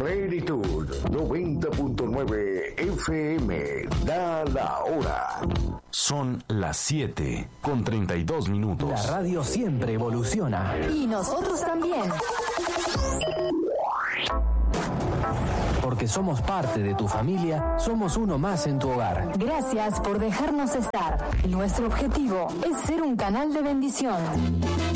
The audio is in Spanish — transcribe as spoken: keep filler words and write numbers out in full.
Plenitud noventa punto nueve F M. Da la hora. Son las siete con treinta y dos minutos. La radio siempre evoluciona. Y nosotros también. Porque somos parte de tu familia, somos uno más en tu hogar. Gracias por dejarnos estar. Nuestro objetivo es ser un canal de bendición.